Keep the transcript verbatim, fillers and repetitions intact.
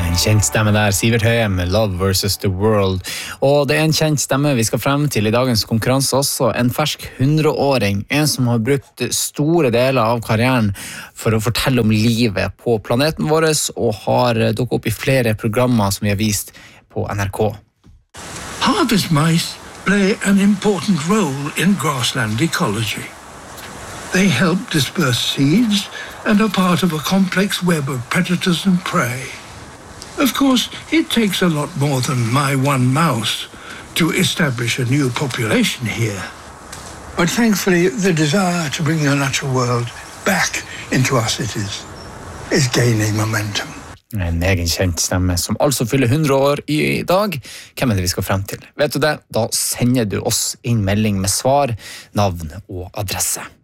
En kjent stemme der, Sivert Høyem, Love versus the World. Og det er en kjent stemme vi skal frem til i dagens konkurranse også, en fersk hundreåring, en som har brukt store deler av karrieren for å fortelle om livet på planeten vår, og har dukket opp i flere programmer som vi har vist på N R K. Harvest mice play an important role in grassland ecology. They help disperse seeds and are part of a complex web of predators and prey. Of course, it takes a lot more than my one mouse to establish a new population here. But thankfully, the desire to bring the natural world back into our cities is gaining momentum. En egen kjent stemme som altså fyller hundre år i dag. Hvem er det vi skal frem til? Vet du det? Da sender du oss inn melding med svar, navn og adresse.